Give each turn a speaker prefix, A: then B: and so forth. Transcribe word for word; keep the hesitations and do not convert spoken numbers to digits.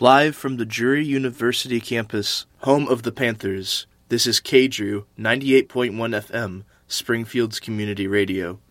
A: Live from the Drury University campus, home of the Panthers, this is K-Drew, ninety-eight point one F M, Springfield's community radio.